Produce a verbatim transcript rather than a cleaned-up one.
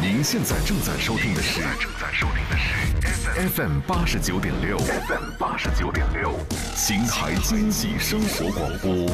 您现在正在收听的是正在收听的是 F M 八十九点六 ，F M 八十九点六，秦台经济生活广播。